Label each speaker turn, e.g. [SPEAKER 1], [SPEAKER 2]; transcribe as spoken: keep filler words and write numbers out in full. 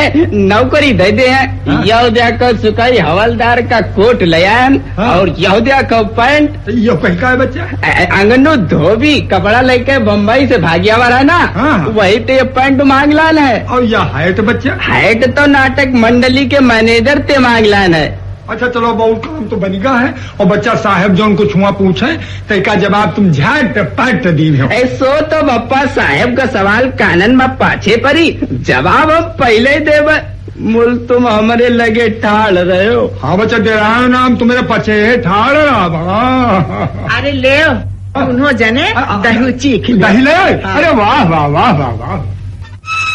[SPEAKER 1] है नौकरी दे दे हैं। यहूदिया को सुकाई हवलदार का कोट ले आयन और यहूदिया को पैंट।
[SPEAKER 2] यो का है बच्चा?
[SPEAKER 1] अंगनू धोबी कपड़ा लेके बम्बई से भागिया वाला ना, वही तो ये पैंट मांगलान है।
[SPEAKER 2] और यह हैट बच्चा?
[SPEAKER 1] हैट तो नाटक मंडली के मैनेजर ते मांगलान है।
[SPEAKER 2] अच्छा चलो बहुत काम तो बनेगा है। और बच्चा साहब जो उनको छुआ पूछे तो का जवाब तुम झट पट दी हो।
[SPEAKER 1] ऐसो तो बप्पा साहब का सवाल कानन में पाछे परी, जवाब हम पहले देव। मुल तुम हमारे लगे ठाड़ रहे हो।
[SPEAKER 2] हाँ बच्चा दे रहा है नाम तुम्हारे पछे ठाड़ रहा।
[SPEAKER 3] अरे ले उन्हों जने दही चीख
[SPEAKER 2] दही ले। अरे वाह वाह वाह वाह वाह।